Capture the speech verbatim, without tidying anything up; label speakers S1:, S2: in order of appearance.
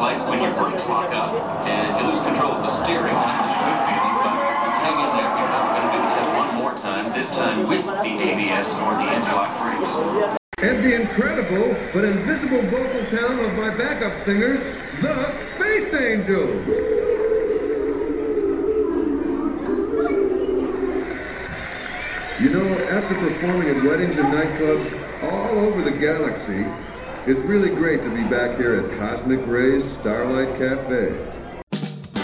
S1: like when your brakes lock up and you lose control of the steering. Not the smooth feeling, but hang in there because we're going to do the test one more time, this time with the A B S or the anti-lock brakes.
S2: And the incredible but invisible vocal talent of my backup singers, the Space Angels. You know, after performing at weddings and nightclubs all over the galaxy, it's really great to be back here at Cosmic Rays Starlight Cafe.